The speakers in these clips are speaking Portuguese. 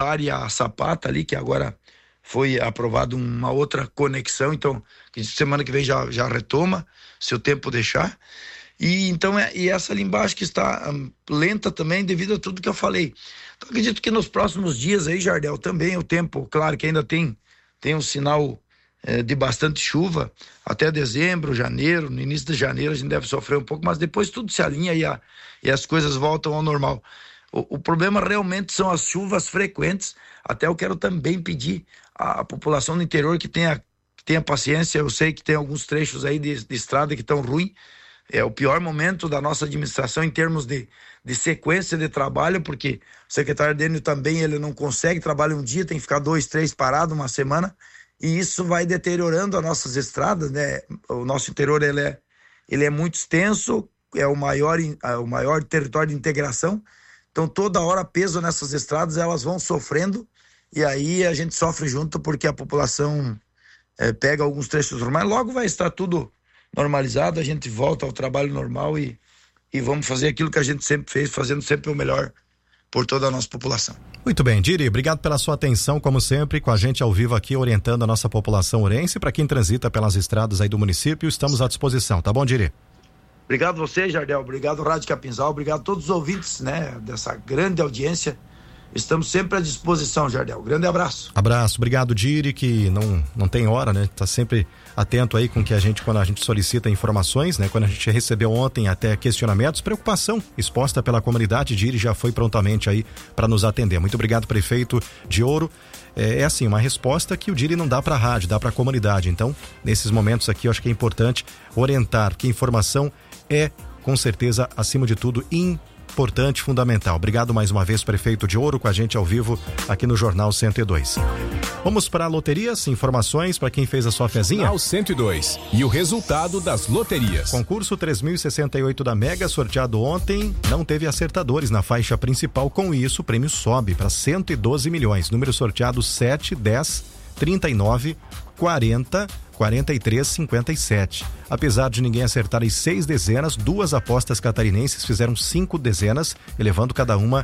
Solar e a Sapata ali, que agora foi aprovado uma outra conexão, então que semana que vem já retoma, se o tempo deixar. E então e essa ali embaixo que está lenta também devido a tudo que eu falei. Então acredito que nos próximos dias aí, Jardel, também o tempo, claro que ainda tem um sinal de bastante chuva até dezembro, janeiro. No início de janeiro a gente deve sofrer um pouco, mas depois tudo se alinha e as coisas voltam ao normal. O problema realmente são as chuvas frequentes. Até eu quero também pedir à população do interior que tenha paciência. Eu sei que tem alguns trechos aí de estrada que estão ruins. É o pior momento da nossa administração em termos de sequência de trabalho, porque o secretário Dênio também ele não consegue trabalhar um dia, tem que ficar 2, 3 parado uma semana, e isso vai deteriorando as nossas estradas, né? O nosso interior ele é muito extenso, é o maior território de integração, então toda hora peso nessas estradas, elas vão sofrendo, e aí a gente sofre junto porque a população pega alguns trechos normais. Logo vai estar tudo normalizado, a gente volta ao trabalho normal e vamos fazer aquilo que a gente sempre fez, fazendo sempre o melhor por toda a nossa população. Muito bem, Diri, obrigado pela sua atenção, como sempre, com a gente ao vivo aqui, orientando a nossa população ourense. Para quem transita pelas estradas aí do município, estamos à disposição, tá bom, Diri? Obrigado você, Jardel, obrigado Rádio Capinzal, obrigado a todos os ouvintes, né, dessa grande audiência. Estamos sempre à disposição, Jardel. Grande abraço. Abraço, obrigado, Diri, que não tem hora, né? Tá sempre atento aí com que quando a gente solicita informações, né? Quando a gente recebeu ontem até questionamentos, preocupação exposta pela comunidade, Diri já foi prontamente aí para nos atender. Muito obrigado, prefeito de Ouro. É assim, uma resposta que o Diri não dá para a rádio, dá para a comunidade. Então, nesses momentos aqui, eu acho que é importante orientar que informação é, com certeza, acima de tudo, importante, fundamental. Obrigado mais uma vez, prefeito de Ouro, com a gente ao vivo aqui no Jornal 102. Vamos para loterias, informações para quem fez a sua fezinha. Jornal 102 e o resultado das loterias. Concurso 3068 da Mega, sorteado ontem, não teve acertadores na faixa principal. Com isso, o prêmio sobe para 112 milhões. Número sorteado 7, 10, 39, 40, 43, 57. Apesar de ninguém acertar as 6 dezenas, 2 apostas catarinenses fizeram 5 dezenas, elevando cada uma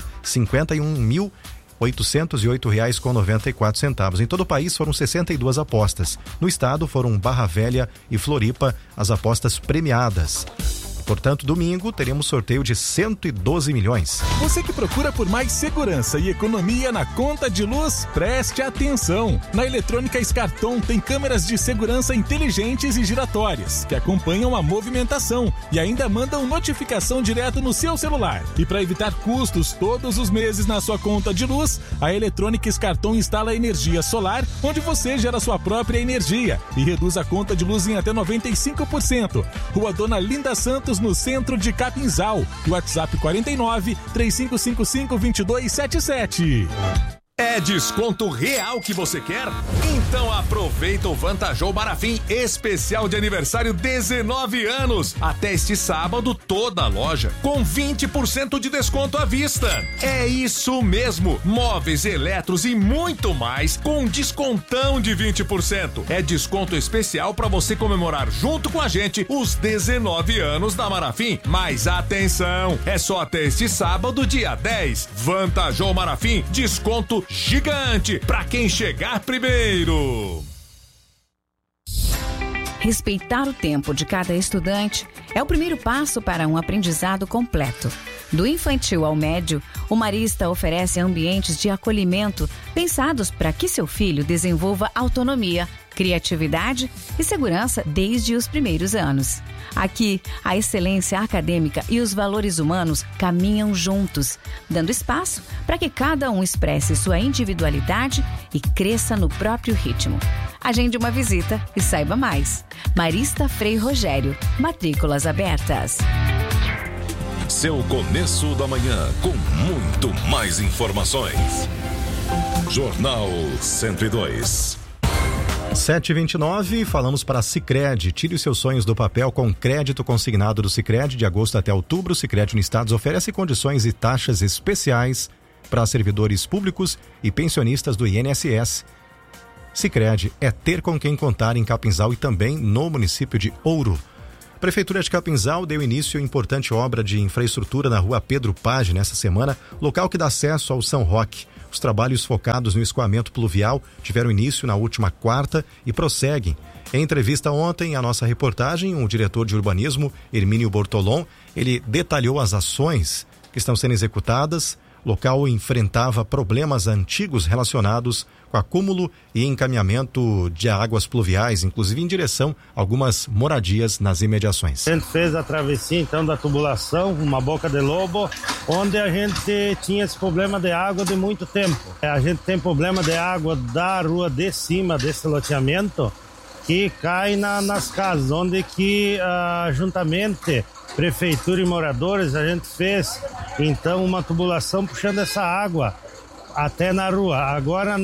R$51.808,94. Em todo o país foram 62 apostas. No estado foram Barra Velha e Floripa as apostas premiadas. Portanto, domingo teremos sorteio de 112 milhões. Você que procura por mais segurança e economia na conta de luz, preste atenção. Na Eletrônica Scarton tem câmeras de segurança inteligentes e giratórias, que acompanham a movimentação e ainda mandam notificação direto no seu celular. E para evitar custos todos os meses na sua conta de luz, a Eletrônica Scarton instala energia solar, onde você gera sua própria energia e reduz a conta de luz em até 95%. Rua Dona Linda Santos, no centro de Capinzal. WhatsApp 49-3555-2277. É desconto real que você quer? Então aproveita o Vantajou Marafim especial de aniversário 19 anos. Até este sábado, toda a loja com 20% de desconto à vista. É isso mesmo, móveis, eletros e muito mais com descontão de 20%. É desconto especial para você comemorar junto com a gente os 19 anos da Marafim. Mas atenção, é só até este sábado, dia 10. Vantajou Marafim, desconto gigante para quem chegar primeiro. Respeitar o tempo de cada estudante é o primeiro passo para um aprendizado completo. Do infantil ao médio, o Marista oferece ambientes de acolhimento pensados para que seu filho desenvolva autonomia, criatividade e segurança desde os primeiros anos. Aqui, a excelência acadêmica e os valores humanos caminham juntos, dando espaço para que cada um expresse sua individualidade e cresça no próprio ritmo. Agende uma visita e saiba mais. Marista Frei Rogério, matrículas abertas. Seu começo da manhã com muito mais informações. Jornal 102. 7h29, falamos para a Sicredi. Tire os seus sonhos do papel com crédito consignado do Sicredi. De agosto até outubro, o Sicredi Unistados oferece condições e taxas especiais para servidores públicos e pensionistas do INSS. Sicredi é ter com quem contar em Capinzal e também no município de Ouro. A Prefeitura de Capinzal deu início a importante obra de infraestrutura na rua Pedro Page nessa semana, local que dá acesso ao São Roque. O Os trabalhos focados no escoamento pluvial tiveram início na última quarta e prosseguem. Em entrevista ontem, a nossa reportagem, o diretor de urbanismo, Hermínio Bortolom, ele detalhou as ações que estão sendo executadas. O local enfrentava problemas antigos relacionados com acúmulo e encaminhamento de águas pluviais, inclusive em direção a algumas moradias nas imediações. A gente fez a travessia então da tubulação, uma boca de lobo, onde a gente tinha esse problema de água de muito tempo. A gente tem problema de água da rua de cima desse loteamento que cai nas casas, onde que juntamente prefeitura e moradores, a gente fez então uma tubulação puxando essa água até na rua. Agora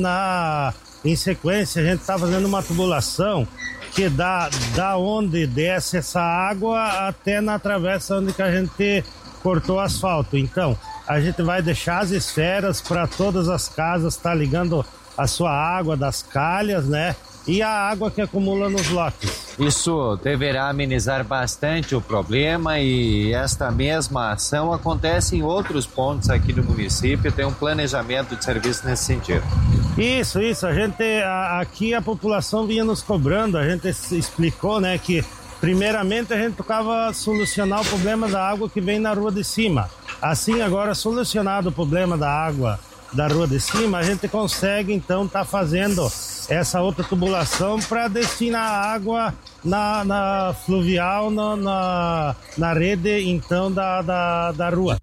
em sequência a gente está fazendo uma tubulação que da onde desce essa água até na travessa onde que a gente cortou o asfalto. Então a gente vai deixar as esferas para todas as casas, tá ligando a sua água das calhas, né? E a água que acumula nos lotes. Isso deverá amenizar bastante o problema e esta mesma ação acontece em outros pontos aqui no município, tem um planejamento de serviço nesse sentido. Isso, a gente, aqui a população vinha nos cobrando, a gente explicou, né, que primeiramente a gente tocava solucionar o problema da água que vem na rua de cima. Assim, agora solucionado o problema da água da rua de cima, a gente consegue então estar fazendo essa outra tubulação para destinar a água na fluvial, na rede então da rua.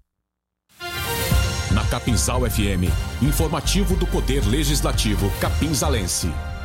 Na Capinzal FM, informativo do Poder Legislativo Capinzalense.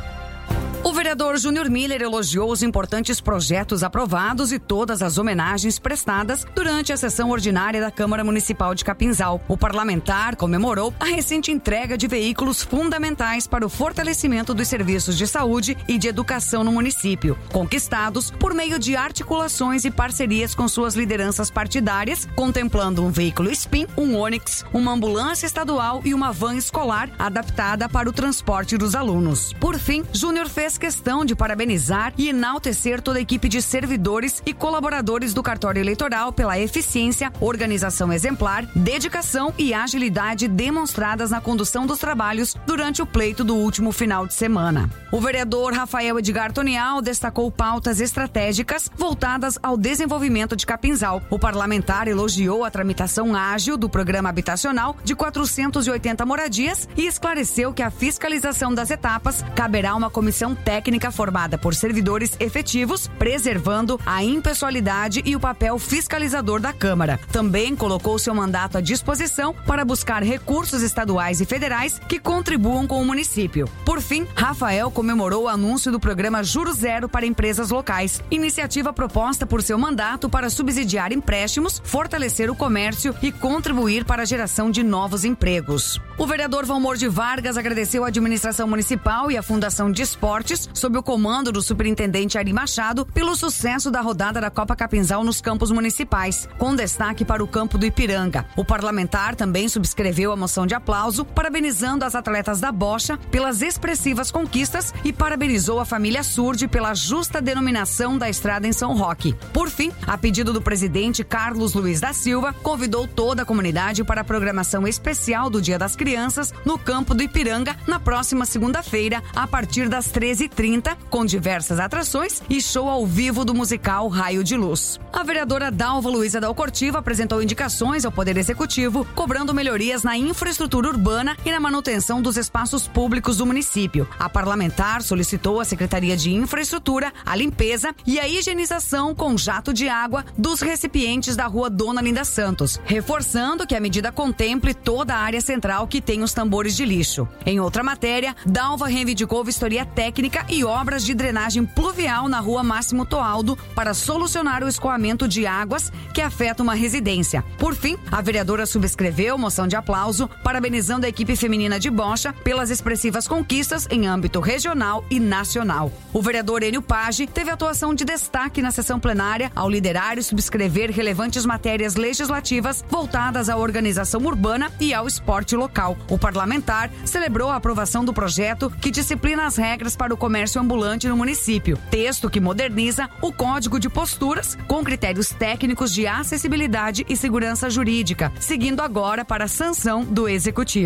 O vereador Júnior Miller elogiou os importantes projetos aprovados e todas as homenagens prestadas durante a sessão ordinária da Câmara Municipal de Capinzal. O parlamentar comemorou a recente entrega de veículos fundamentais para o fortalecimento dos serviços de saúde e de educação no município, conquistados por meio de articulações e parcerias com suas lideranças partidárias, contemplando um veículo SPIN, um Onix, uma ambulância estadual e uma van escolar adaptada para o transporte dos alunos. Por fim, Júnior fez questão de parabenizar e enaltecer toda a equipe de servidores e colaboradores do cartório eleitoral pela eficiência, organização exemplar, dedicação e agilidade demonstradas na condução dos trabalhos durante o pleito do último final de semana. O vereador Rafael Edgar Tonial destacou pautas estratégicas voltadas ao desenvolvimento de Capinzal. O parlamentar elogiou a tramitação ágil do programa habitacional de 480 moradias e esclareceu que a fiscalização das etapas caberá a uma comissão técnica formada por servidores efetivos, preservando a impessoalidade e o papel fiscalizador da Câmara. Também colocou seu mandato à disposição para buscar recursos estaduais e federais que contribuam com o município. Por fim, Rafael comemorou o anúncio do programa Juro Zero para empresas locais, iniciativa proposta por seu mandato para subsidiar empréstimos, fortalecer o comércio e contribuir para a geração de novos empregos. O vereador Valmor de Vargas agradeceu a administração municipal e a Fundação de Esportes, sob o comando do superintendente Ari Machado, pelo sucesso da rodada da Copa Capinzal nos campos municipais, com destaque para o campo do Ipiranga. O parlamentar também subscreveu a moção de aplauso, parabenizando as atletas da bocha pelas expressivas conquistas e parabenizou a família Surdi pela justa denominação da estrada em São Roque. Por fim, a pedido do presidente Carlos Luiz da Silva, convidou toda a comunidade para a programação especial do Dia das Crianças no campo do Ipiranga na próxima segunda-feira, a partir das 13h30, com diversas atrações e show ao vivo do musical Raio de Luz. A vereadora Dalva Luiza Dalcortiva apresentou indicações ao Poder Executivo, cobrando melhorias na infraestrutura urbana e na manutenção dos espaços públicos do município. A parlamentar solicitou à Secretaria de Infraestrutura a limpeza e a higienização com jato de água dos recipientes da rua Dona Linda Santos, reforçando que a medida contemple toda a área central que tem os tambores de lixo. Em outra matéria, Dalva reivindicou vistoria técnica e obras de drenagem pluvial na rua Máximo Toaldo para solucionar o escoamento de águas que afeta uma residência. Por fim, a vereadora subscreveu moção de aplauso, parabenizando a equipe feminina de bocha pelas expressivas conquistas em âmbito regional e nacional. O vereador Enio Page teve atuação de destaque na sessão plenária ao liderar e subscrever relevantes matérias legislativas voltadas à organização urbana e ao esporte local. O parlamentar celebrou a aprovação do projeto que disciplina as regras para o comércio ambulante no município, texto que moderniza o Código de Posturas com critérios técnicos de acessibilidade e segurança jurídica, seguindo agora para a sanção do Executivo.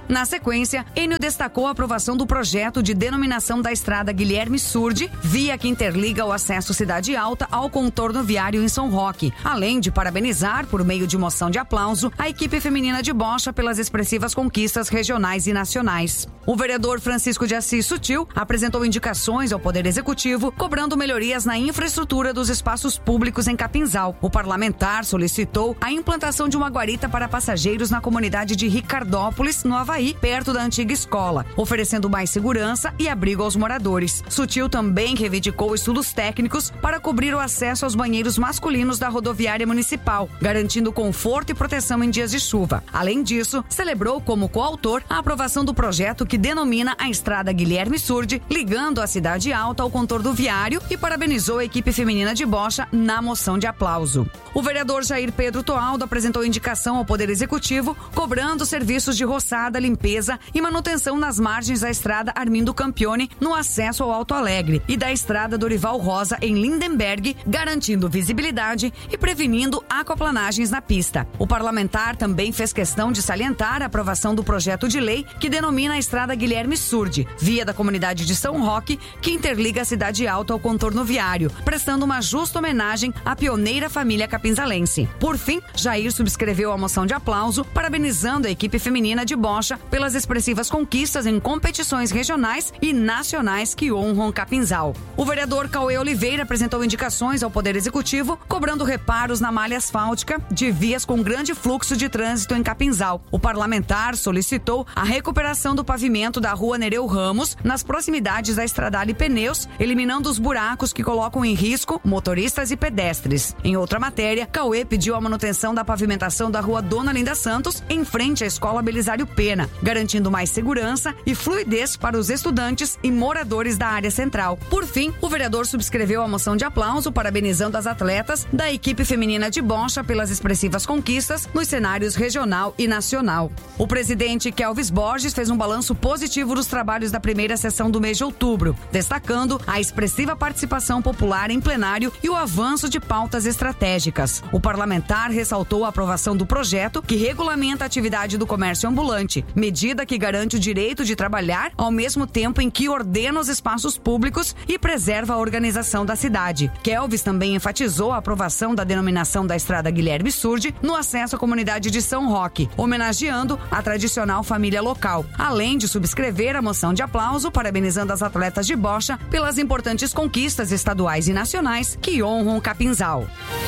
Na sequência, Enio destacou a aprovação do projeto de denominação da estrada Guilherme Surdi, via que interliga o acesso Cidade Alta ao contorno viário em São Roque, além de parabenizar, por meio de moção de aplauso, a equipe feminina de bocha pelas expressivas conquistas regionais e nacionais. O vereador Francisco de Assis Sutil apresentou indicações ao Poder Executivo, cobrando melhorias na infraestrutura dos espaços públicos em Capinzal. O parlamentar solicitou a implantação de uma guarita para passageiros na comunidade de Ricardópolis, no Havaí, perto da antiga escola, oferecendo mais segurança e abrigo aos moradores. Sutil também reivindicou estudos técnicos para cobrir o acesso aos banheiros masculinos da rodoviária municipal, garantindo conforto e proteção em dias de chuva. Além disso, celebrou como coautor a aprovação do projeto que denomina a estrada Guilherme Surdi, ligando a Cidade Alta ao contorno viário, e parabenizou a equipe feminina de bocha na moção de aplauso. O vereador Jair Pedro Toaldo apresentou indicação ao Poder Executivo, cobrando serviços de roçada, limpeza e manutenção nas margens da estrada Armindo Campione, no acesso ao Alto Alegre, e da estrada Dorival Rosa, em Lindenberg, garantindo visibilidade e prevenindo aquaplanagens na pista. O parlamentar também fez questão de salientar a aprovação do projeto de lei que denomina a estrada Guilherme Surdi, via da comunidade de São Roque, que interliga a Cidade Alta ao contorno viário, prestando uma justa homenagem à pioneira família capinzalense. Por fim, Jair subscreveu a moção de aplauso, parabenizando a equipe feminina de bocha pelas expressivas conquistas em competições regionais e nacionais que honram Capinzal. O vereador Cauê Oliveira apresentou indicações ao Poder Executivo, cobrando reparos na malha asfáltica de vias com grande fluxo de trânsito em Capinzal. O parlamentar solicitou a recuperação do pavimento da rua Nereu Ramos, nas proximidades da Estradale Pneus, eliminando os buracos que colocam em risco motoristas e pedestres. Em outra matéria, Cauê pediu a manutenção da pavimentação da rua Dona Linda Santos, em frente à Escola Belisário Pena, garantindo mais segurança e fluidez para os estudantes e moradores da área central. Por fim, o vereador subscreveu a moção de aplauso, parabenizando as atletas da equipe feminina de bocha pelas expressivas conquistas nos cenários regional e nacional. O presidente Kelvis Borges fez um balanço positivo dos trabalhos da primeira sessão do mês de outubro, destacando a expressiva participação popular em plenário e o avanço de pautas estratégicas. O parlamentar ressaltou a aprovação do projeto que regulamenta a atividade do comércio ambulante, medida que garante o direito de trabalhar ao mesmo tempo em que ordena os espaços públicos e preserva a organização da cidade. Kelvis também enfatizou a aprovação da denominação da estrada Guilherme Surdi no acesso à comunidade de São Roque, homenageando a tradicional família local, além de subscrever a moção de aplauso, parabenizando as atletas de bocha pelas importantes conquistas estaduais e nacionais que honram Capinzal.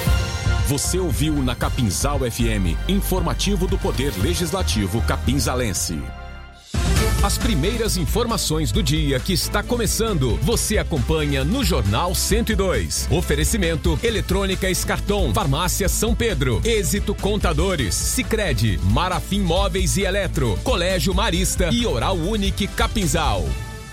Você ouviu na Capinzal FM, informativo do Poder Legislativo capinzalense. As primeiras informações do dia que está começando, você acompanha no Jornal 102. Oferecimento: Eletrônica Escarton, Farmácia São Pedro, Êxito Contadores, Sicredi, Marafim Móveis e Eletro, Colégio Marista e Oral Unique Capinzal.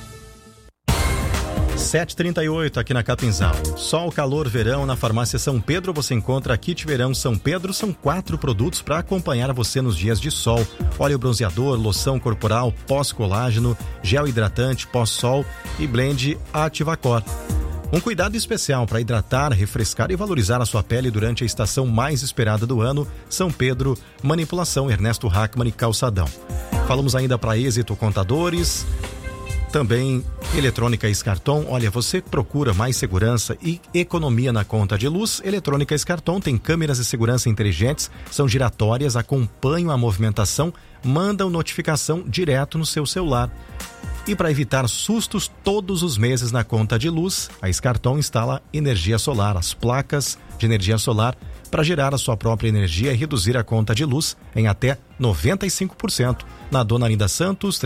7h38 aqui na Capinzal. Sol, calor, verão. Na Farmácia São Pedro você encontra Kit Verão São Pedro. São 4 produtos para acompanhar você nos dias de sol: óleo bronzeador, loção corporal, pós-colágeno, gel hidratante, pós-sol e blend Ativacor. Um cuidado especial para hidratar, refrescar e valorizar a sua pele durante a estação mais esperada do ano. São Pedro, Manipulação Ernesto Hackman e Calçadão. Falamos ainda para Êxito Contadores, também Eletrônica Escarton. Olha, você procura mais segurança e economia na conta de luz? Eletrônica Escarton tem câmeras de segurança inteligentes, são giratórias, acompanham a movimentação, mandam notificação direto no seu celular. E para evitar sustos todos os meses na conta de luz, a Escarton instala energia solar, as placas de energia solar, para gerar a sua própria energia e reduzir a conta de luz em até 95%. Na Dona Linda Santos,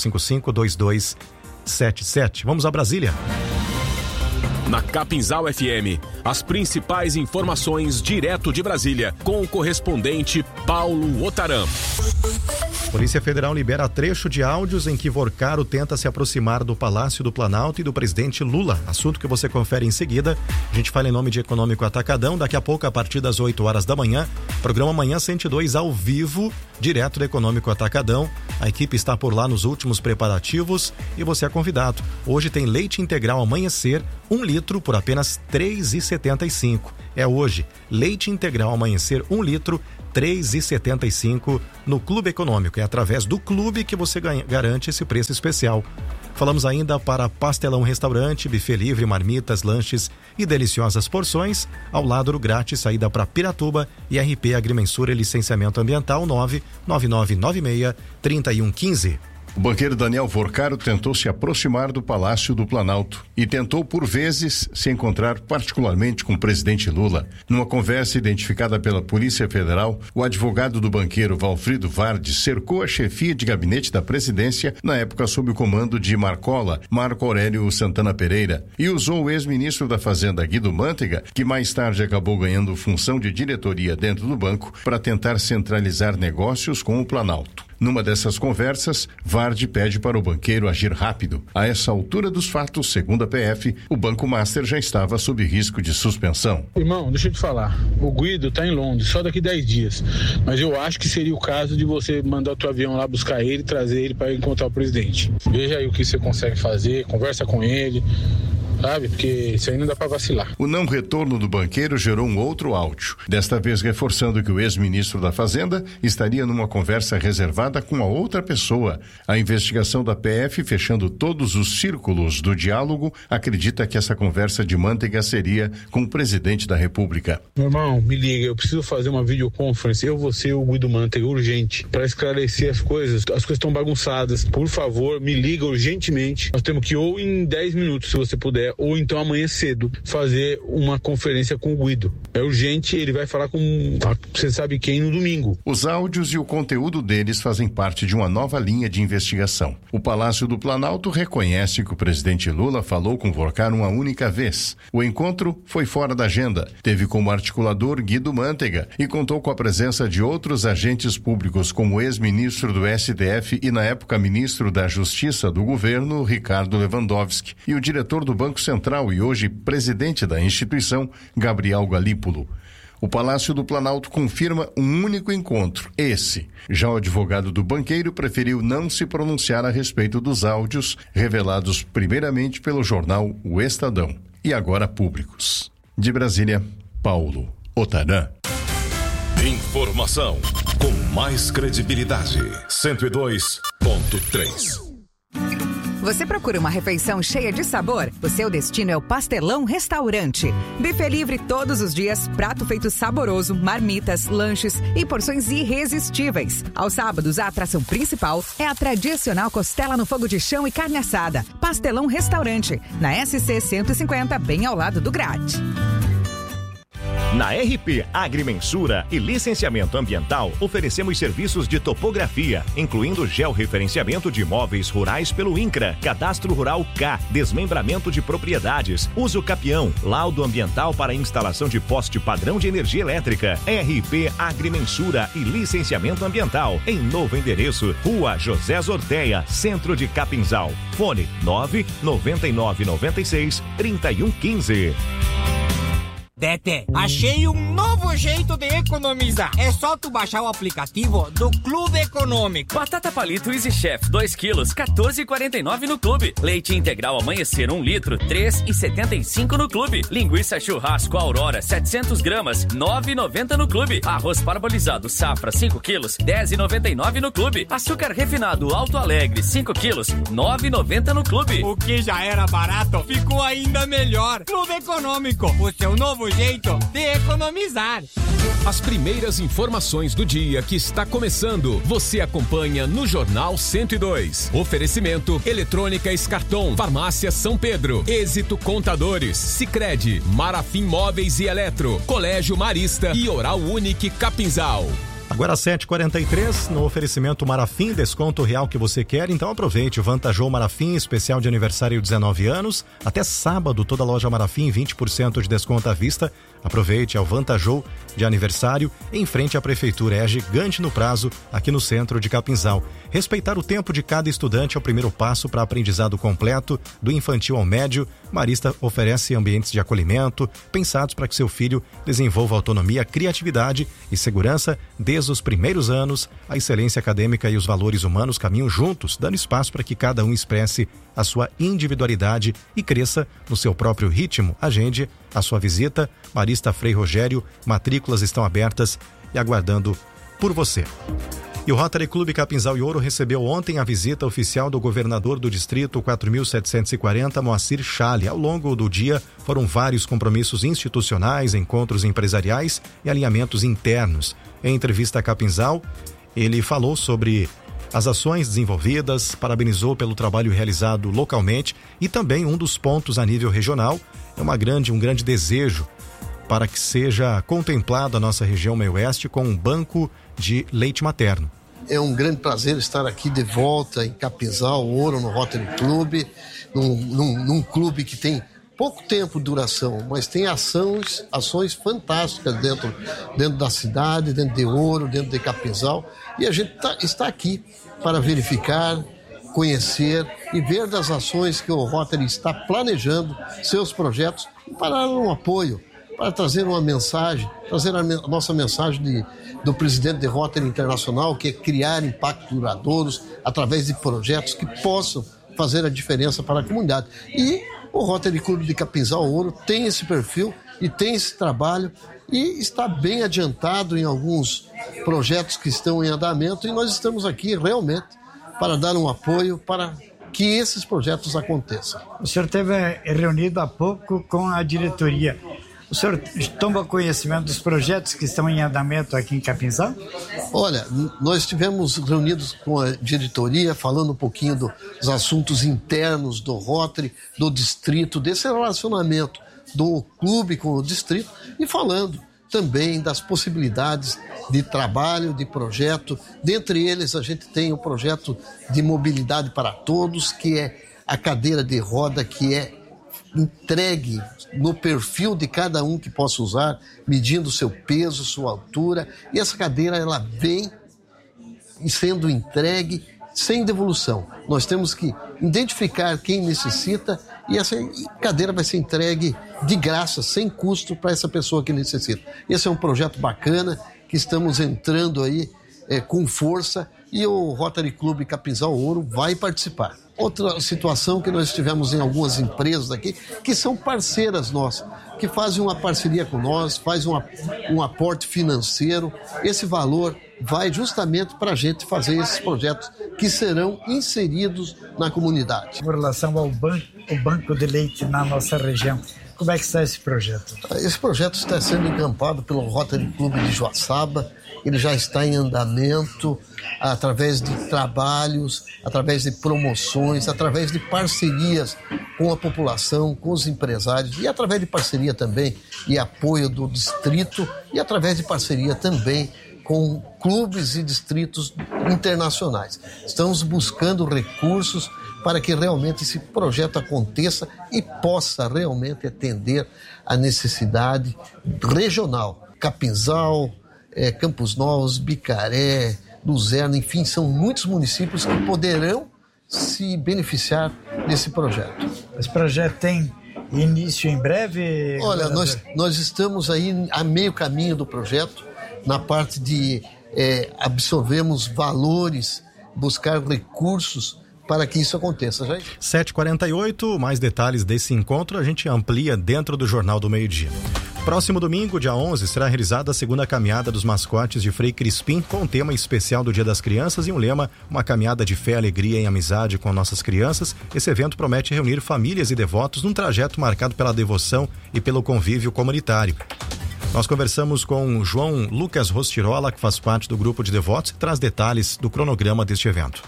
3555-2277. Vamos a Brasília. Na Capinzal FM, as principais informações direto de Brasília, com o correspondente Paulo Otaram. Polícia Federal libera trecho de áudios em que Vorcaro tenta se aproximar do Palácio do Planalto e do presidente Lula. Assunto que você confere em seguida. A gente fala em nome de Econômico Atacadão. Daqui a pouco, a partir das 8 horas da manhã, programa Manhã 102 ao vivo, direto do Econômico Atacadão. A equipe está por lá nos últimos preparativos e você é convidado. Hoje tem leite integral Amanhecer, 1 litro por apenas R$ 3,75. É hoje. Leite integral Amanhecer, 1 litro, 3,75 no Clube Econômico. É através do clube que você garante esse preço especial. Falamos ainda para Pastelão Restaurante, buffet livre, marmitas, lanches e deliciosas porções, ao lado do grátis, saída para Piratuba, e RP Agrimensura e Licenciamento Ambiental 99996-3115. O banqueiro Daniel Vorcaro tentou se aproximar do Palácio do Planalto e tentou por vezes se encontrar particularmente com o presidente Lula. Numa conversa identificada pela Polícia Federal, o advogado do banqueiro Valfrido Vardi cercou a chefia de gabinete da presidência, na época sob o comando de Marco Aurélio Santana Pereira, e usou o ex-ministro da Fazenda Guido Mantega, que mais tarde acabou ganhando função de diretoria dentro do banco, para tentar centralizar negócios com o Planalto. Numa dessas conversas, Vardi pede para o banqueiro agir rápido. A essa altura dos fatos, segundo a PF, o Banco Master já estava sob risco de suspensão. Irmão, deixa eu te falar. O Guido está em Londres, só daqui 10 dias. Mas eu acho que seria o caso de você mandar o teu avião lá buscar ele e trazer ele para encontrar o presidente. Veja aí o que você consegue fazer, conversa com ele, sabe? Porque isso aí não dá para vacilar. O não retorno do banqueiro gerou um outro áudio, desta vez reforçando que o ex-ministro da Fazenda estaria numa conversa reservada com a outra pessoa. A investigação da PF, fechando todos os círculos do diálogo, acredita que essa conversa de Mantega seria com o presidente da República. Meu irmão, me liga, eu preciso fazer uma videoconferência, você e o Guido Mantega, urgente, para esclarecer as coisas estão bagunçadas. Por favor, me liga urgentemente. Nós temos que, ou em 10 minutos, se você puder, ou então amanhã cedo, fazer uma conferência com o Guido. É urgente, ele vai falar com você sabe quem no domingo. Os áudios e o conteúdo deles fazem parte de uma nova linha de investigação. O Palácio do Planalto reconhece que o presidente Lula falou com Vorcaro uma única vez. O encontro foi fora da agenda, teve como articulador Guido Mantega e contou com a presença de outros agentes públicos, como o ex-ministro do STF e, na época, ministro da Justiça do governo, Ricardo Lewandowski, e o diretor do Banco Central e hoje presidente da instituição, Gabriel Galípolo. O Palácio do Planalto confirma um único encontro, esse. Já o advogado do banqueiro preferiu não se pronunciar a respeito dos áudios revelados primeiramente pelo jornal O Estadão e agora públicos. De Brasília, Paulo Otarã. Informação com mais credibilidade. 102.3. Você procura uma refeição cheia de sabor? O seu destino é o Pastelão Restaurante. Buffet livre todos os dias, prato feito saboroso, marmitas, lanches e porções irresistíveis. Aos sábados, a atração principal é a tradicional costela no fogo de chão e carne assada. Pastelão Restaurante, na SC 150, bem ao lado do Grade. Na RP Agrimensura e Licenciamento Ambiental, oferecemos serviços de topografia, incluindo georreferenciamento de imóveis rurais pelo INCRA, Cadastro Rural K, desmembramento de propriedades, uso capião, laudo ambiental para instalação de poste padrão de energia elétrica. RP Agrimensura e Licenciamento Ambiental, em novo endereço, Rua José Zorteia, Centro de Capinzal. Fone 99996-3115. Tete, achei um novo jeito de economizar. É só tu baixar o aplicativo do Clube Econômico. Batata palito Easy Chef 2 quilos, 14,49 no Clube. Leite integral Amanhecer 1 litro, 3,75 no Clube. Linguiça churrasco Aurora 700 gramas, 9,90 no Clube. Arroz parbolizado Safra 5 quilos, 10,99 no Clube. Açúcar refinado Alto Alegre 5 quilos, 9,90 no Clube. O que já era barato ficou ainda melhor. Clube Econômico, o seu novo jeito de economizar. As primeiras informações do dia que está começando, você acompanha no Jornal 102. Oferecimento Eletrônica Escarton, Farmácia São Pedro, Êxito Contadores, Sicredi, Marafim Móveis e Eletro, Colégio Marista e Oral Unique Capinzal. Agora 7h43, no oferecimento Marafim, desconto real que você quer, então aproveite o Vantajou Marafim, especial de aniversário 19 anos, até sábado toda loja Marafim, 20% de desconto à vista. Aproveite, é o Vantajou de aniversário, em frente à prefeitura, é gigante no prazo, aqui no centro de Capinzal. Respeitar o tempo de cada estudante é o primeiro passo para aprendizado completo, do infantil ao médio. Marista oferece ambientes de acolhimento, pensados para que seu filho desenvolva autonomia, criatividade e segurança desde os primeiros anos. A excelência acadêmica e os valores humanos caminham juntos, dando espaço para que cada um expresse a sua individualidade e cresça no seu próprio ritmo. Agende a sua visita. Marista Evangelista Frei Rogério. Matrículas estão abertas e aguardando por você. E o Rotary Clube Capinzal e Ouro recebeu ontem a visita oficial do governador do distrito 4.740, Moacir Challe. Ao longo do dia foram vários compromissos institucionais, encontros empresariais e alinhamentos internos. Em entrevista a Capinzal, ele falou sobre as ações desenvolvidas, parabenizou pelo trabalho realizado localmente e também um dos pontos a nível regional é um grande desejo para que seja contemplado a nossa região meio-oeste com um banco de leite materno. É um grande prazer estar aqui de volta em Capinzal, Ouro, no Rotary Club, num clube que tem pouco tempo de duração, mas tem ações fantásticas dentro da cidade, dentro de Ouro, dentro de Capinzal, e a gente está aqui para verificar, conhecer e ver das ações que o Rotary está planejando, seus projetos, para dar um apoio, para trazer uma mensagem, trazer a nossa mensagem do presidente de Rotary Internacional, que é criar impactos duradouros através de projetos que possam fazer a diferença para a comunidade. E o Rotary Clube de Capinzal Ouro tem esse perfil e tem esse trabalho e está bem adiantado em alguns projetos que estão em andamento e nós estamos aqui realmente para dar um apoio para que esses projetos aconteçam. O senhor esteve reunido há pouco com a diretoria. O senhor toma conhecimento dos projetos que estão em andamento aqui em Capinzal? Olha, nós estivemos reunidos com a diretoria, falando um pouquinho dos assuntos internos do Rotary, do distrito, desse relacionamento do clube com o distrito e falando também das possibilidades de trabalho, de projeto. Dentre eles, a gente tem o projeto de mobilidade para todos, que é a cadeira de roda que é entregue no perfil de cada um que possa usar, medindo seu peso, sua altura, e essa cadeira ela vem sendo entregue sem devolução. Nós temos que identificar quem necessita e essa cadeira vai ser entregue de graça, sem custo para essa pessoa que necessita. Esse é um projeto bacana que estamos entrando aí com força e o Rotary Clube Capinzal Ouro vai participar. Outra situação que nós tivemos em algumas empresas aqui, que são parceiras nossas, que fazem uma parceria com nós, faz um aporte financeiro. Esse valor vai justamente para a gente fazer esses projetos que serão inseridos na comunidade. Com relação ao banco de leite na nossa região, como é que está esse projeto? Esse projeto está sendo encampado pelo Rotary Clube de Joaçaba. Ele já está em andamento através de trabalhos, através de promoções, através de parcerias com a população, com os empresários e através de parceria também e apoio do distrito e através de parceria também com clubes e distritos internacionais. Estamos buscando recursos para que realmente esse projeto aconteça e possa realmente atender a necessidade regional. Capinzal, Campos Novos, Bicaré, Luzerna, enfim, são muitos municípios que poderão se beneficiar desse projeto. Esse projeto tem início em breve? Olha, nós estamos aí a meio caminho do projeto, na parte de absorvermos valores, buscar recursos para que isso aconteça. 7h48, mais detalhes desse encontro a gente amplia dentro do Jornal do Meio-Dia. Próximo domingo, dia 11, será realizada a segunda caminhada dos mascotes de Frei Crispim, com um tema especial do Dia das Crianças e um lema, uma caminhada de fé, alegria e amizade com nossas crianças. Esse evento promete reunir famílias e devotos num trajeto marcado pela devoção e pelo convívio comunitário. Nós conversamos com João Lucas Rostirola, que faz parte do grupo de devotos, e traz detalhes do cronograma deste evento.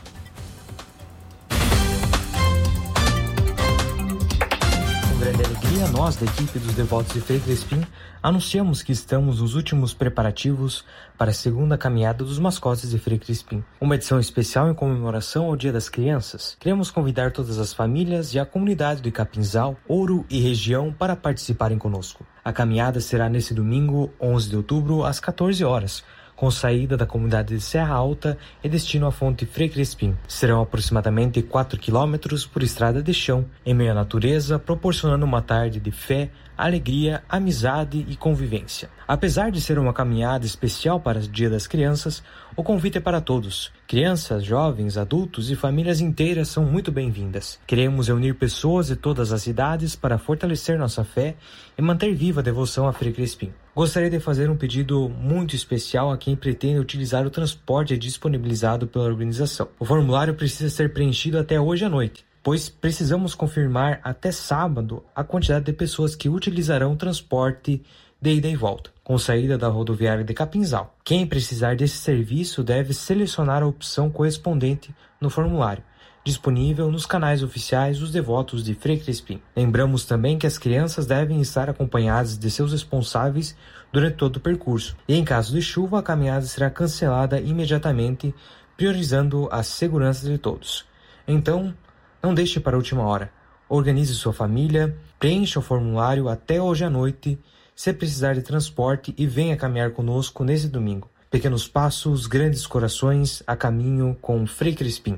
Nós, da equipe dos devotos de Frei Crispim, anunciamos que estamos nos últimos preparativos para a segunda caminhada dos mascotes de Frei Crispim, uma edição especial em comemoração ao Dia das Crianças. Queremos convidar todas as famílias e a comunidade do Capinzal, Ouro e região para participarem conosco. A caminhada será nesse domingo, 11 de outubro, às 14 horas, com saída da comunidade de Serra Alta e destino à fonte Frei Crespim. Serão aproximadamente 4 quilômetros por estrada de chão, em meio à natureza, proporcionando uma tarde de fé, alegria, amizade e convivência. Apesar de ser uma caminhada especial para o Dia das Crianças, o convite é para todos. Crianças, jovens, adultos e famílias inteiras são muito bem-vindas. Queremos reunir pessoas de todas as idades para fortalecer nossa fé e manter viva a devoção a Frei Crespim. Gostaria de fazer um pedido muito especial a quem pretende utilizar o transporte disponibilizado pela organização. O formulário precisa ser preenchido até hoje à noite, pois precisamos confirmar até sábado a quantidade de pessoas que utilizarão o transporte de ida e volta, com saída da rodoviária de Capinzal. Quem precisar desse serviço deve selecionar a opção correspondente no formulário, disponível nos canais oficiais dos devotos de Frei Crespim. Lembramos também que as crianças devem estar acompanhadas de seus responsáveis durante todo o percurso, e em caso de chuva a caminhada será cancelada imediatamente, priorizando a segurança de todos. Então, não deixe para a última hora. Organize sua família, preencha o formulário até hoje à noite, se precisar de transporte, e venha caminhar conosco nesse domingo. Pequenos passos, grandes corações, a caminho com Frei Crespim.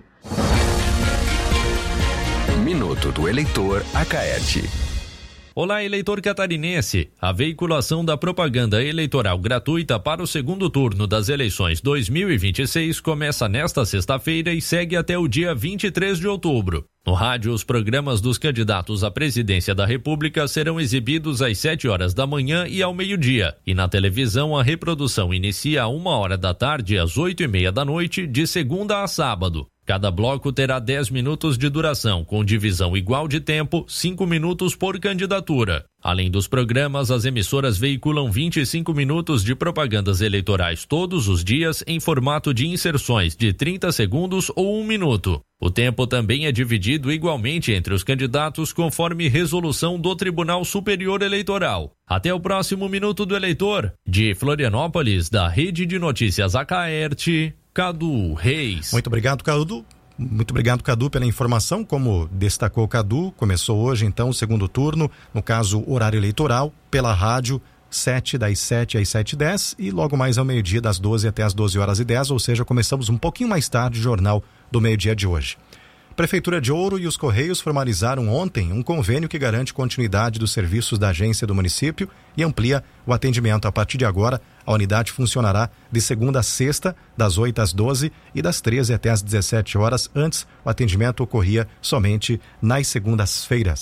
Minuto do Eleitor Acaerte. Olá, eleitor catarinense. A veiculação da propaganda eleitoral gratuita para o segundo turno das eleições 2026 começa nesta sexta-feira e segue até o dia 23 de outubro. No rádio, os programas dos candidatos à presidência da República serão exibidos às 7 horas da manhã e ao meio-dia. E na televisão, a reprodução inicia a 1h da tarde e às 8h30 da noite, de segunda a sábado. Cada bloco terá 10 minutos de duração, com divisão igual de tempo, 5 minutos por candidatura. Além dos programas, as emissoras veiculam 25 minutos de propagandas eleitorais todos os dias em formato de inserções de 30 segundos ou 1 minuto. O tempo também é dividido igualmente entre os candidatos conforme resolução do Tribunal Superior Eleitoral. Até o próximo Minuto do Eleitor. De Florianópolis, da Rede de Notícias Acaerte, Cadu Reis. Muito obrigado, Cadu. Muito obrigado, Cadu, pela informação. Como destacou Cadu, começou hoje então o segundo turno, no caso horário eleitoral, pela rádio, das 7 às 7h10 e logo mais ao meio-dia, das 12 até as 12h10, ou seja, começamos um pouquinho mais tarde o Jornal do Meio-Dia de hoje. Prefeitura de Ouro e os Correios formalizaram ontem um convênio que garante continuidade dos serviços da agência do município e amplia o atendimento. A partir de agora, a unidade funcionará de segunda a sexta, das 8 às 12 e das 13 até às 17 horas. Antes, o atendimento ocorria somente nas segundas-feiras.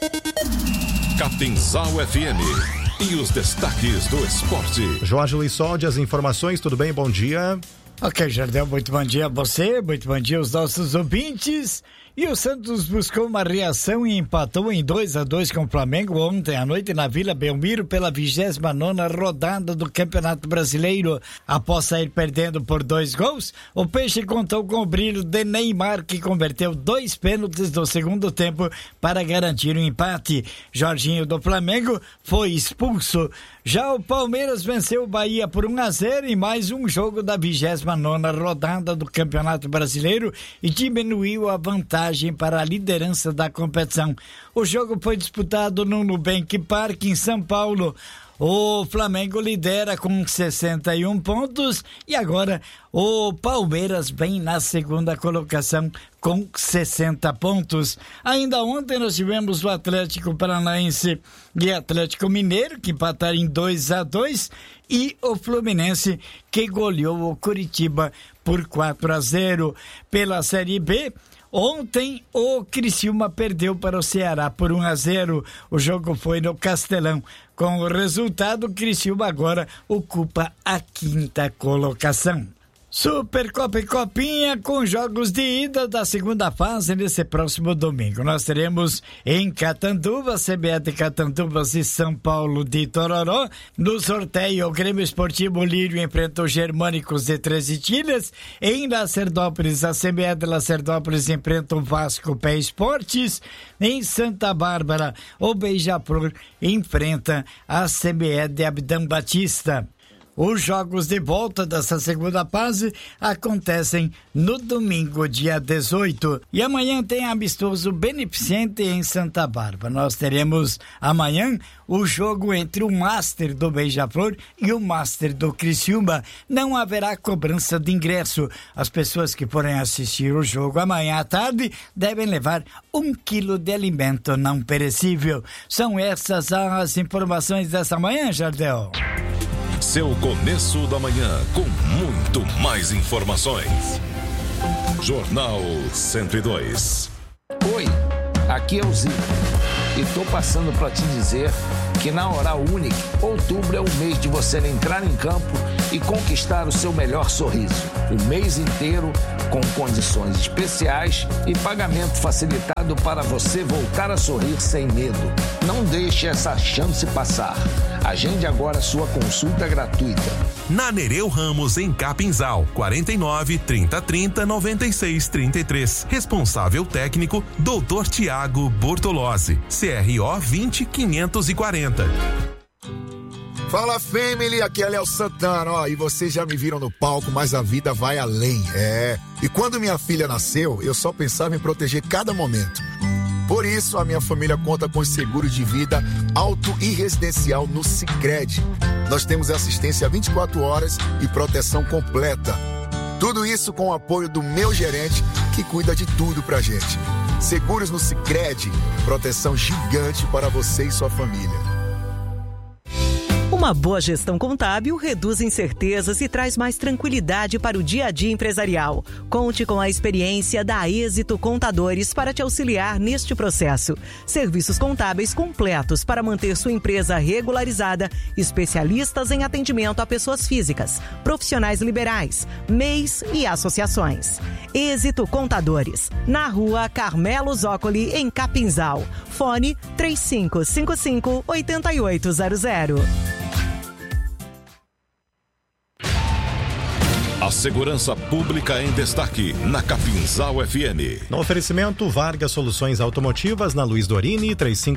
Capinzal FM e os destaques do esporte. Jorge Luiz Soldi, as informações, tudo bem? Bom dia. Ok, Jardel, muito bom dia a você, muito bom dia aos nossos ouvintes. E o Santos buscou uma reação e empatou em 2-2 com o Flamengo ontem à noite na Vila Belmiro pela 29ª rodada do Campeonato Brasileiro. Após sair perdendo por 2 gols, o Peixe contou com o brilho de Neymar, que converteu 2 pênaltis no segundo tempo para garantir o empate. Jorginho do Flamengo foi expulso. Já o Palmeiras venceu o Bahia por 1-0 em mais um jogo da 29ª rodada do Campeonato Brasileiro e diminuiu a vantagem para a liderança da competição. O jogo foi disputado no Nubank Park, em São Paulo. O Flamengo lidera com 61 pontos e agora o Palmeiras vem na segunda colocação com 60 pontos. Ainda ontem nós tivemos o Atlético Paranaense e Atlético Mineiro, que empataram em 2-2, e o Fluminense, que goleou o Coritiba por 4-0. Pela Série B, ontem o Criciúma perdeu para o Ceará por 1-0. O jogo foi no Castelão. Com o resultado, o Criciúma agora ocupa a 5ª colocação. Supercopa e Copinha com jogos de ida da segunda fase nesse próximo domingo. Nós teremos em Catanduva, CBA de Catanduvas e São Paulo de Tororó. No sorteio, o Grêmio Esportivo Lírio enfrenta os Germânicos de 13 Tilhas. Em Lacerdópolis, a CBA de Lacerdópolis enfrenta o Vasco Pé Esportes. Em Santa Bárbara, o Beija-Flor enfrenta a CBA de Abdão Batista. Os jogos de volta dessa segunda fase acontecem no domingo, dia 18. E amanhã tem amistoso beneficente em Santa Bárbara. Nós teremos amanhã o jogo entre o Master do Beija-Flor e o Master do Criciúma. Não haverá cobrança de ingresso. As pessoas que forem assistir o jogo amanhã à tarde devem levar 1 quilo de alimento não perecível. São essas as informações dessa manhã, Jardel. Seu começo da manhã com muito mais informações. Jornal 102. Oi, aqui é o Zico e tô passando para te dizer que na Oral Unique, outubro é o mês de você entrar em campo e conquistar o seu melhor sorriso. O mês inteiro com condições especiais e pagamento facilitado para você voltar a sorrir sem medo. Não deixe essa chance passar. Agende agora sua consulta gratuita. Na Nereu Ramos, em Capinzal, 49 3030 9633. Responsável técnico, Dr. Tiago Bortolozzi. CRO 20540. Fala, family, aqui é Léo Santana, e vocês já me viram no palco, mas a vida vai além, E quando minha filha nasceu, eu só pensava em proteger cada momento. Por isso, a minha família conta com os seguros de vida auto e residencial no Sicredi. Nós temos assistência 24 horas e proteção completa. Tudo isso com o apoio do meu gerente, que cuida de tudo pra gente. Seguros no Sicredi, proteção gigante para você e sua família. Uma boa gestão contábil reduz incertezas e traz mais tranquilidade para o dia a dia empresarial. Conte com a experiência da Êxito Contadores para te auxiliar neste processo. Serviços contábeis completos para manter sua empresa regularizada, especialistas em atendimento a pessoas físicas, profissionais liberais, MEIs e associações. Êxito Contadores, na Rua Carmelo Zócoli, em Capinzal. Fone 3555-8800. A segurança pública em destaque na Capinzal FM. No oferecimento, Vargas Soluções Automotivas, na Luiz Dorini,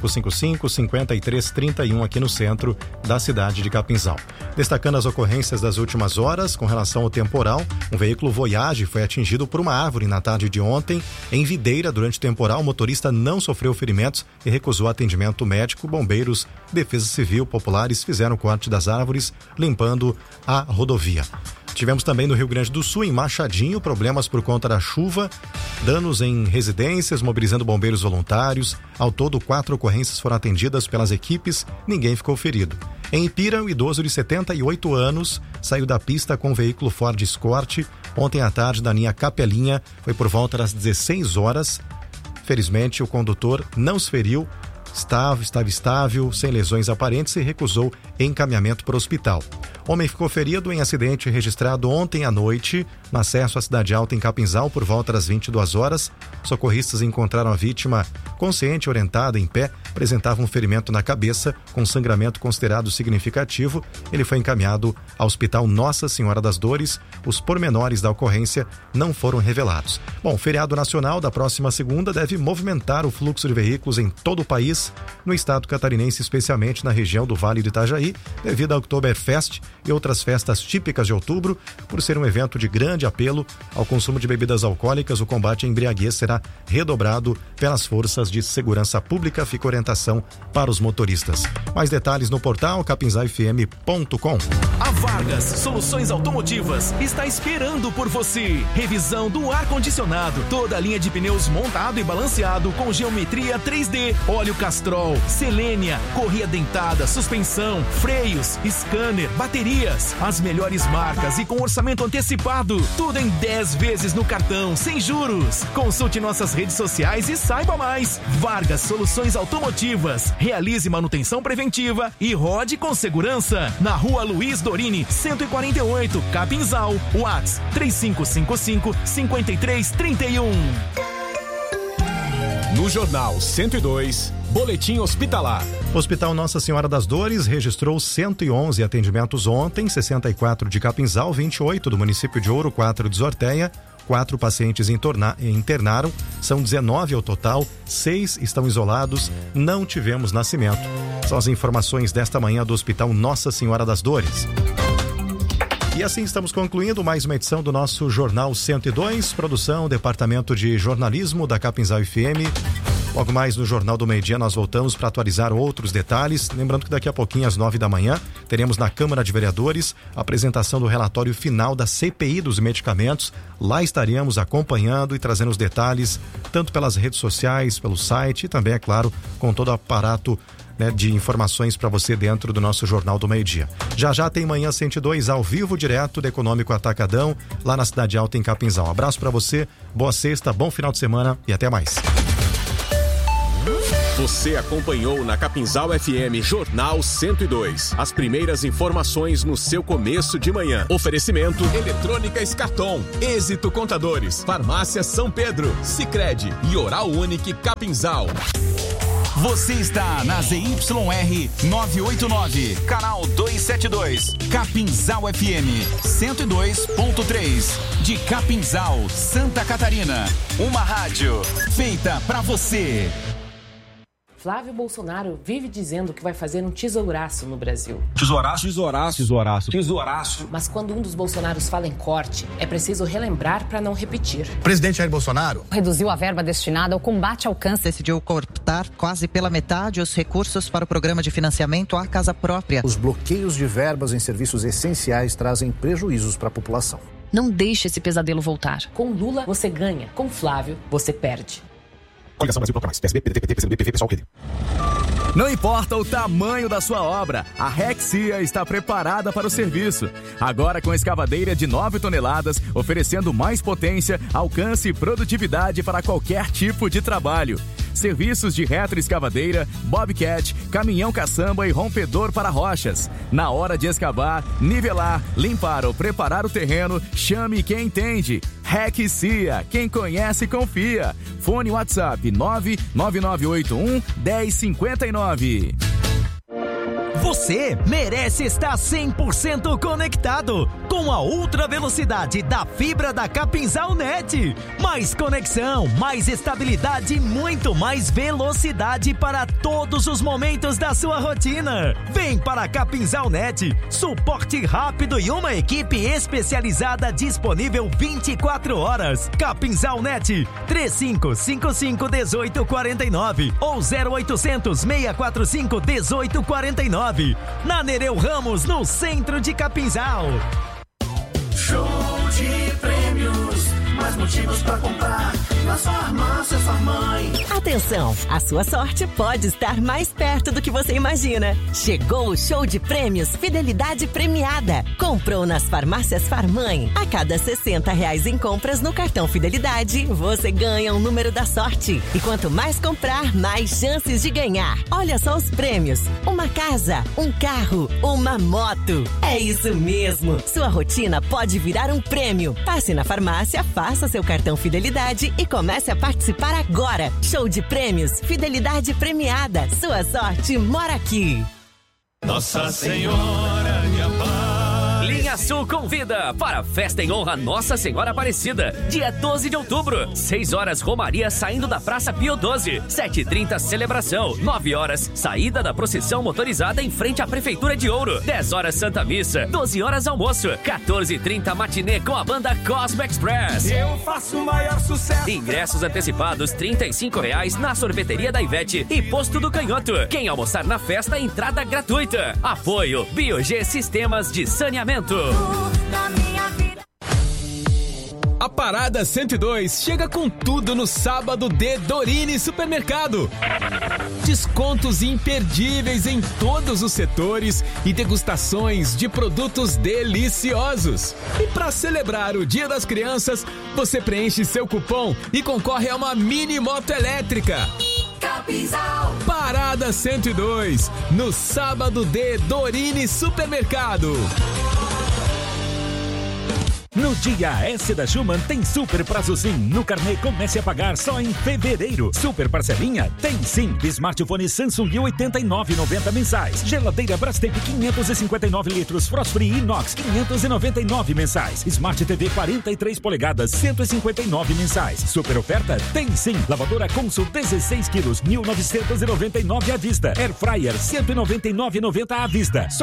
3555-5331, aqui no centro da cidade de Capinzal. Destacando as ocorrências das últimas horas, com relação ao temporal, um veículo Voyage foi atingido por uma árvore na tarde de ontem, em Videira. Durante o temporal, o motorista não sofreu ferimentos e recusou atendimento médico. Bombeiros, Defesa Civil, populares fizeram o corte das árvores, limpando a rodovia. Tivemos também no Rio Grande do Sul, em Machadinho, problemas por conta da chuva, danos em residências, mobilizando bombeiros voluntários. Ao todo, 4 ocorrências foram atendidas pelas equipes, ninguém ficou ferido. Em Ipira, um idoso de 78 anos saiu da pista com um veículo Ford Escort ontem à tarde na linha Capelinha, foi por volta das 16 horas. Felizmente, o condutor não se feriu, estava estável, sem lesões aparentes e recusou encaminhamento para o hospital. Homem ficou ferido em acidente registrado ontem à noite no acesso à Cidade Alta, em Capinzal, por volta das 22 horas. Socorristas encontraram a vítima consciente, orientada, em pé, apresentava um ferimento na cabeça com sangramento considerado significativo. Ele foi encaminhado ao Hospital Nossa Senhora das Dores. Os pormenores da ocorrência não foram revelados. Bom, o feriado nacional da próxima segunda deve movimentar o fluxo de veículos em todo o país, no estado catarinense, especialmente na região do Vale do Itajaí, devido ao Oktoberfest e outras festas típicas de outubro. Por ser um evento de grande apelo ao consumo de bebidas alcoólicas, o combate à embriaguez será redobrado pelas forças de segurança pública. Fica orientação para os motoristas. Mais detalhes no portal capinzalfm.com. A Vargas Soluções Automotivas está esperando por você. Revisão do ar-condicionado, toda a linha de pneus montado e balanceado com geometria 3D, óleo Castrol, Selênia, correia dentada, suspensão, freios, scanner, baterias, as melhores marcas e com orçamento antecipado. Tudo em 10 vezes no cartão, sem juros. Consulte nossas redes sociais e saiba mais. Vargas Soluções Automotivas. Realize manutenção preventiva e rode com segurança. Na Rua Luiz Dorini, 148, Capinzal. WhatsApp 3555-5331. No Jornal 102, Boletim Hospitalar. O Hospital Nossa Senhora das Dores registrou 111 atendimentos ontem, 64 de Capinzal, 28 do município de Ouro, 4 de Zorteia. 4 pacientes internaram, são 19 ao total, 6 estão isolados, não tivemos nascimento. São as informações desta manhã do Hospital Nossa Senhora das Dores. E assim estamos concluindo mais uma edição do nosso Jornal 102, produção, Departamento de Jornalismo da Capinzal FM. Logo mais no Jornal do Meio-Dia nós voltamos para atualizar outros detalhes. Lembrando que daqui a pouquinho, às 9 da manhã, teremos na Câmara de Vereadores a apresentação do relatório final da CPI dos medicamentos. Lá estaremos acompanhando e trazendo os detalhes, tanto pelas redes sociais, pelo site e também, é claro, com todo o aparato de informações para você dentro do nosso Jornal do Meio-Dia. Já tem Manhã 102 ao vivo, direto do Econômico Atacadão, lá na Cidade Alta, em Capinzal. Um abraço para você, boa sexta, bom final de semana e até mais. Você acompanhou na Capinzal FM Jornal 102. As primeiras informações no seu começo de manhã. Oferecimento Eletrônica Escarton, Êxito Contadores, Farmácia São Pedro, Sicredi e Oral Unique Capinzal. Você está na ZYR 989, canal 272, Capinzal FM 102.3, de Capinzal, Santa Catarina. Uma rádio feita pra você. Flávio Bolsonaro vive dizendo que vai fazer um tesouraço no Brasil. Tesouraço. Mas quando um dos Bolsonaros fala em corte, é preciso relembrar para não repetir. Presidente Jair Bolsonaro reduziu a verba destinada ao combate ao câncer. Decidiu cortar quase pela metade os recursos para o programa de financiamento à casa própria. Os bloqueios de verbas em serviços essenciais trazem prejuízos para a população. Não deixe esse pesadelo voltar. Com Lula, você ganha. Com Flávio, você perde. Coligação Brasil Proclamais. PSB, PDT, PT, PCdoB, pessoal querido. Não importa o tamanho da sua obra, a Rexia está preparada para o serviço. Agora com escavadeira de 9 toneladas, oferecendo mais potência, alcance e produtividade para qualquer tipo de trabalho. Serviços de retroescavadeira, bobcat, caminhão caçamba e rompedor para rochas. Na hora de escavar, nivelar, limpar ou preparar o terreno, chame quem entende. Rexia, quem conhece confia. Fone WhatsApp 99981 1059. Você merece estar 100% conectado com a ultra velocidade da fibra da Capinzal Net. Mais conexão, mais estabilidade e muito mais velocidade para todos os momentos da sua rotina. Vem para a Capinzal Net, suporte rápido e uma equipe especializada disponível 24 horas. Capinzal Net, 3555-1849 ou 0800-645-1849. Na Nereu Ramos, no centro de Capinzal. Show de prêmios, mais motivos pra comprar nas farmácias Farmãe. Atenção, a sua sorte pode estar mais perto do que você imagina. Chegou o show de prêmios Fidelidade Premiada. Comprou nas farmácias Farmãe. A cada R$60 em compras no cartão Fidelidade, você ganha um número da sorte. E quanto mais comprar, mais chances de ganhar. Olha só os prêmios: uma casa, um carro, uma moto. É isso mesmo. Sua rotina pode virar um prêmio. Passe na farmácia, faça seu cartão Fidelidade e comece a participar agora. Show de prêmios Fidelidade Premiada. Sua sorte mora aqui. Nossa Senhora de Paz. Linha Sul convida para a festa em honra a Nossa Senhora Aparecida, dia 12 de outubro, 6 horas Romaria saindo da Praça Pio XII, 7h30 celebração, 9 horas saída da procissão motorizada em frente à Prefeitura de Ouro, 10 horas Santa Missa, 12 horas almoço, 14h30 matinê com a banda Cosmo Express. Eu faço o maior sucesso. Ingressos antecipados R$35 na sorveteria da Ivete e Posto do Canhoto. Quem almoçar na festa, entrada gratuita. Apoio Biog Sistemas de Saneamento. A Parada 102 chega com tudo no sábado de Dorine Supermercado. Descontos imperdíveis em todos os setores e degustações de produtos deliciosos. E para celebrar o Dia das Crianças, você preenche seu cupom e concorre a uma mini moto elétrica. Capinzal. Parada 102, no sábado de Dorine Supermercado. No dia S da Schumann tem super prazo sim. No carnê comece a pagar só em fevereiro. Super parcelinha? Tem sim. Smartphone Samsung 89,90 mensais. Geladeira Brastemp 559 litros. Frost Free Inox 599 mensais. Smart TV 43 polegadas 159 mensais. Super oferta? Tem sim. Lavadora Consul 16 quilos 1.999 à vista. Air Fryer 199,90 à vista. Só